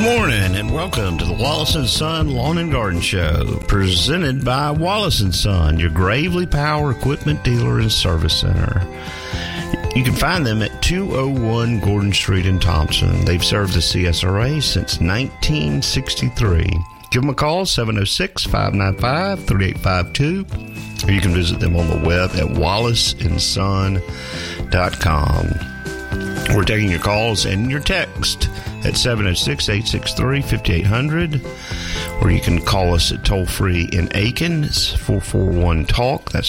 morning and welcome to the Wallace & Son Lawn and Garden Show, presented by Wallace & Son, your Gravely Power equipment dealer and service center. You can find them at 201 Gordon Street in Thompson. They've served the CSRA since 1963. Give them a call, 706-595-3852, or you can visit them on the web at wallaceandson.com. We're taking your calls and your text at 706-863-5800, or you can call us at toll-free in Aiken. It's 441-TALK. That's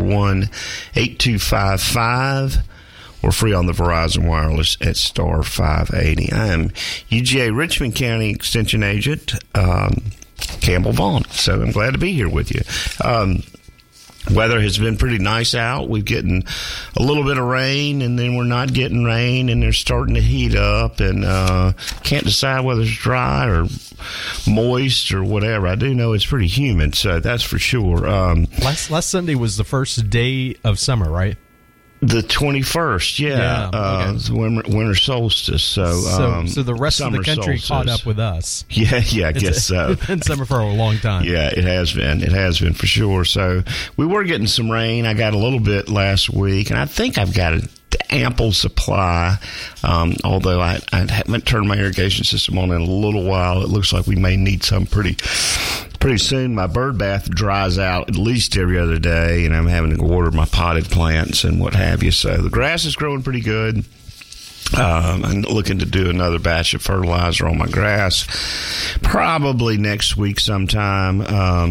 441-8255, or free on the Verizon Wireless at star 580. I am UGA Richmond County Extension Agent Campbell Vaughn, so I'm glad to be here with you. Weather has been pretty nice out. We're getting a little bit of rain, and then we're not getting rain, and they're starting to heat up, and can't decide whether it's dry or moist or whatever. I do know it's pretty humid, so that's for sure. Last Sunday was the first day of summer, right? The 21st, okay. Winter solstice. So the rest of the country solstice caught up with us. Yeah, I guess so. It's been summer for a long time. Yeah, it has been. It has been for sure. So we were getting some rain. I got a little bit last week, and I think I've got an ample supply. Although I haven't turned my irrigation system on in a little while, it looks like we may need some pretty soon. My bird bath dries out at least every other day, and I'm having to water my potted plants and what have you. So the grass is growing pretty good. I'm looking to do another batch of fertilizer on my grass probably next week sometime.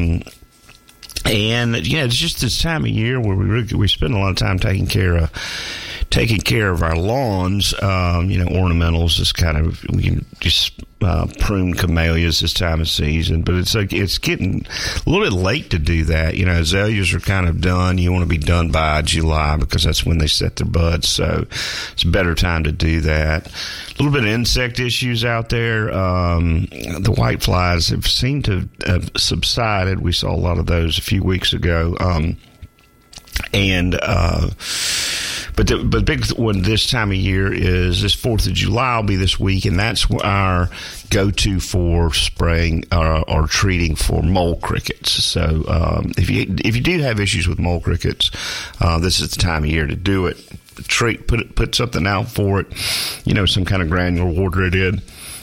And yeah, it's just this time of year where we spend a lot of time taking care of our lawns. Ornamentals is kind of, we can just prune camellias this time of season, but it's getting a little bit late to do that. Azaleas are kind of done. You want to be done by July because that's when they set their buds. So it's a better time to do that. A little bit of insect issues out there. The white flies have seemed to have subsided. We saw a lot of those a few weeks ago. But the big one this time of year is this 4th of July will be this week, and that's our go-to for spraying or treating for mole crickets. So if you do have issues with mole crickets, this is the time of year to do it. Put something out for it, some kind of granular water it in.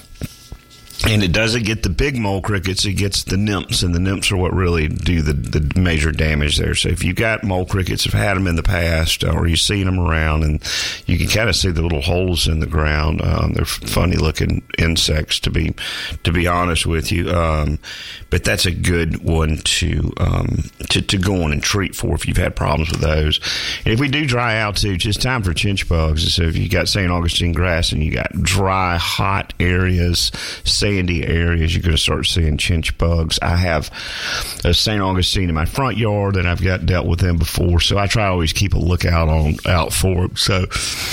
And it doesn't get the big mole crickets, it gets the nymphs, and the nymphs are what really do the major damage there. So if you've got mole crickets, have had them in the past, or you've seen them around, and you can kind of see the little holes in the ground. They're funny-looking insects, to be honest with you. But that's a good one to go on and treat for if you've had problems with those. And if we do dry out, too, just time for chinch bugs. So if you got St. Augustine grass and you got dry, hot areas, sandy areas, you're going to start seeing chinch bugs. I have a St. Augustine in my front yard, and I've dealt with them before, so I try to always keep a lookout out for them. So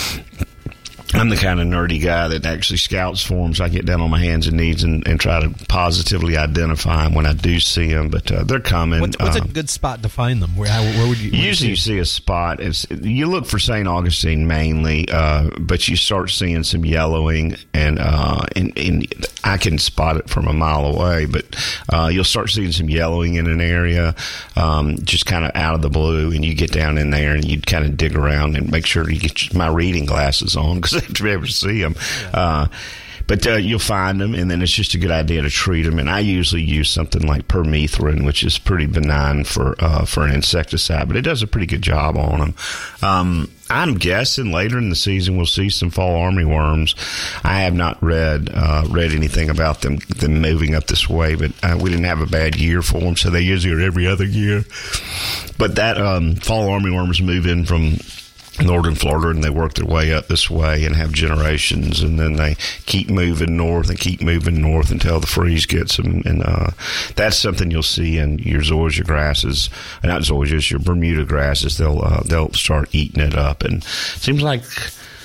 I'm the kind of nerdy guy that actually scouts for them, so I get down on my hands and knees and try to positively identify them when I do see them, but they're coming. What's a good spot to find them? Where would you? Usually you see a spot. You look for St. Augustine mainly, but you start seeing some yellowing, and I can spot it from a mile away, but you'll start seeing some yellowing in an area, just kind of out of the blue, and you get down in there and you kind of dig around and make sure you get my reading glasses on, because to be able to see them. Yeah. But you'll find them, and then it's just a good idea to treat them. And I usually use something like permethrin, which is pretty benign for an insecticide, but it does a pretty good job on them. I'm guessing later in the season we'll see some fall armyworms. I have not read anything about them moving up this way, but we didn't have a bad year for them, so they usually are every other year. But that fall armyworms move in from northern Florida, and they work their way up this way and have generations, and then they keep moving north until the freeze gets them. And that's something you'll see in your zoysia grasses, not zoysias, your Bermuda grasses. They'll start eating it up, and it seems like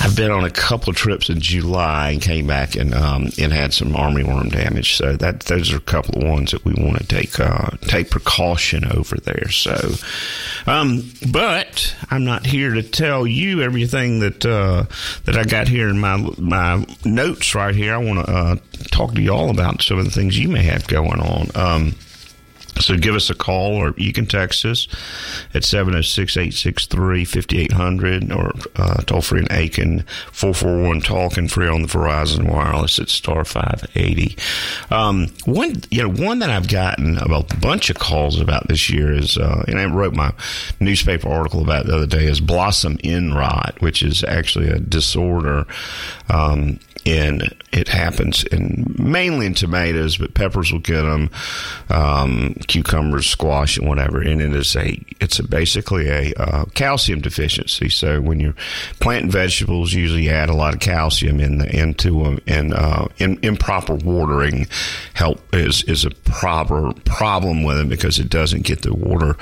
I've been on a couple of trips in July and came back and had some armyworm damage. So those are a couple of ones that we want to take precaution over there. So, but I'm not here to tell you everything that I got here in my notes right here. I want to talk to you all about some of the things you may have going on. So give us a call, or you can text us at 706-863-5800, or toll free in Aiken, 441-TALK, and free on the Verizon Wireless at star 580. One that I've gotten a bunch of calls about this year is, and I wrote my newspaper article about it the other day, is blossom end rot, which is actually a disorder. And it happens mainly in tomatoes, but peppers will get them, cucumbers, squash, and whatever. And it's basically a calcium deficiency. So when you're planting vegetables, usually add a lot of calcium into them, and improper watering is a proper problem with them, because it doesn't get the water.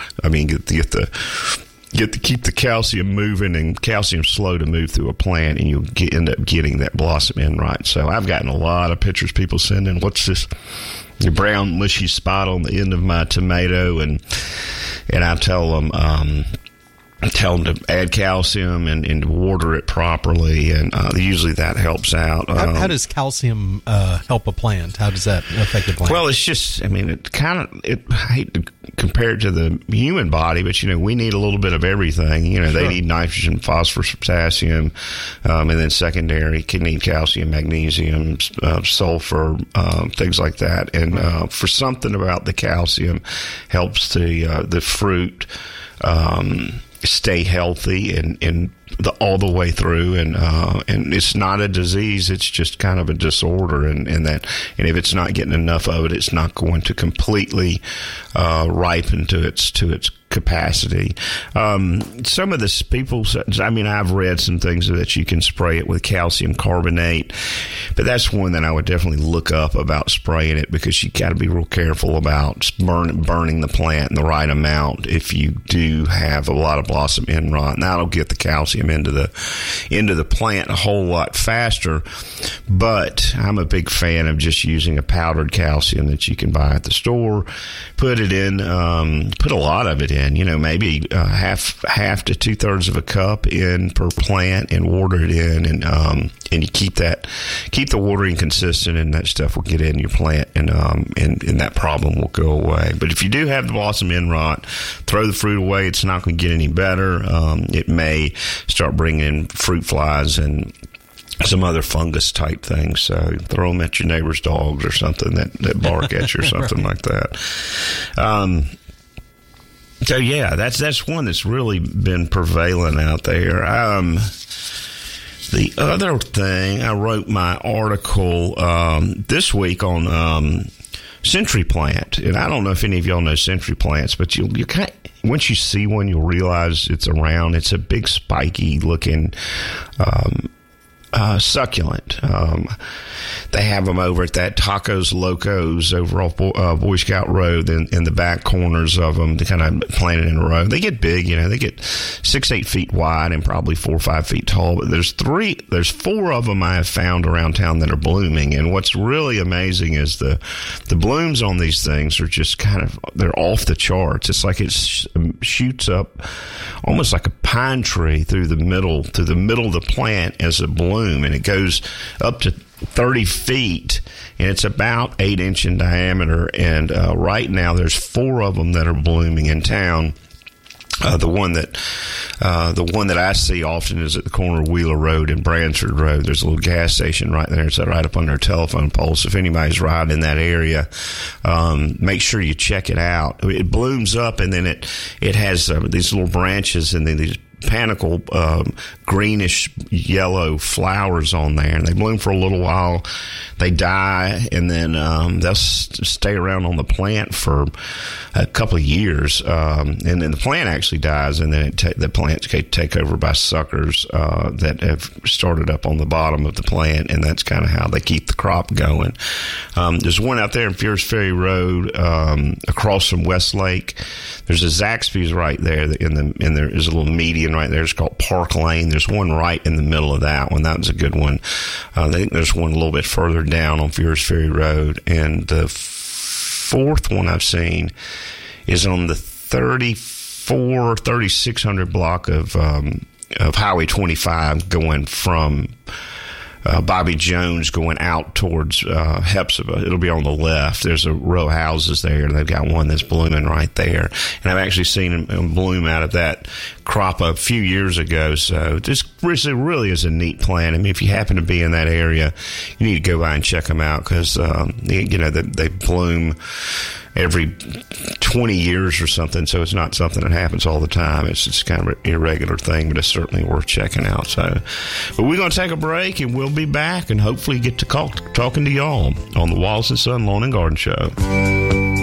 Keep the calcium moving, and calcium's slow to move through a plant, and you'll end up getting that blossom end rot. So I've gotten a lot of pictures people sending, what's this, the brown mushy spot on the end of my tomato, and I tell them to add calcium and to water it properly, and usually that helps out. How does calcium help a plant? How does that affect the plant? Well, it's just, I hate to compare it to the human body, but, we need a little bit of everything. Sure. They need nitrogen, phosphorus, potassium, and then secondary, can need calcium, magnesium, sulfur, things like that. And for something about the calcium helps the fruit stay healthy and all the way through, and it's not a disease, it's just kind of a disorder, and if it's not getting enough of it, it's not going to completely ripen to its capacity. Some of the people, I've read some things that you can spray it with calcium carbonate, but that's one that I would definitely look up about spraying it, because you got to be real careful about burning the plant in the right amount if you do have a lot of blossom end rot, and that'll get the calcium into the plant a whole lot faster. But I'm a big fan of just using a powdered calcium that you can buy at the store. Put it in, put a lot of it in, maybe half to 2/3 of a cup in per plant, and water it in, and you keep the watering consistent, and that stuff will get in your plant, and that problem will go away. But if you do have the blossom end rot, throw the fruit away. It's not going to get any better. It may start bringing in fruit flies and some other fungus type things. So throw them at your neighbor's dogs or something that bark at you or something like that. So yeah, that's one that's really been prevalent out there. The other thing, I wrote my article this week on century plant, and I don't know if any of y'all know century plants, but you kind of, once you see one, you'll realize it's around. It's a big spiky looking succulent. They have them over at that Tacos Locos over off Boy Scout Road, in the back corners of them. They kind of planted in a row. They get big, they get 6-8 feet wide and probably 4 or 5 feet tall. But there's 4 of them I have found around town that are blooming. And what's really amazing is the blooms on these things are just they're off the charts. It's like it shoots up almost like a pine tree through the middle of the plant as a bloom, and it goes up to 30 feet, and it's about 8-inch in diameter. And right now there's 4 of them that are blooming in town. The one that I see often is at the corner of Wheeler Road and Bransford Road. There's a little gas station right there. It's right up on their telephone pole. So if anybody's riding in that area, make sure you check it out. It blooms up, and then it has these little branches, and then these panicle greenish yellow flowers on there, and they bloom for a little while, they die, and then they'll stay around on the plant for a couple of years, and then the plant actually dies, and then the plants get taken over by suckers that have started up on the bottom of the plant, and that's kind of how they keep the crop going. There's one out there in Fierce Ferry Road across from Westlake. There's a Zaxby's right there, and there is a little medium Michigan right there. It's called Park Lane. There's one right in the middle of that one. That was a good one. I think there's one a little bit further down on Furious Ferry Road. And the fourth one I've seen is on the 3600 block of Highway 25 going from Bobby Jones going out towards Hepzibah. It'll be on the left. There's a row of houses there, and they've got one that's blooming right there. And I've actually seen them bloom out of that crop a few years ago. So this really is a neat plant. I mean, if you happen to be in that area, you need to go by and check them out because, they bloom every 20 years or something, so it's not something that happens all the time. It's just kind of an irregular thing, but it's certainly worth checking out. So, but we're going to take a break, and we'll be back and hopefully get to talking to y'all on the Wallace & Son Lawn and Garden Show.